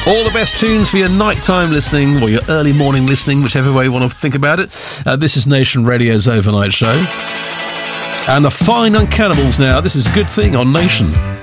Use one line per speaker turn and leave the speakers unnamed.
All the best tunes for your nighttime listening or your early morning listening, whichever way you want to think about it. This is Nation Radio's Overnight Show. And the Fine Uncannibals now. This is a good thing on Nation.